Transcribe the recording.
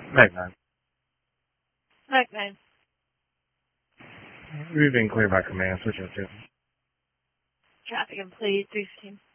Mag 9. Mag 9. We've been cleared by command. Switch up to. Traffic complete, 315.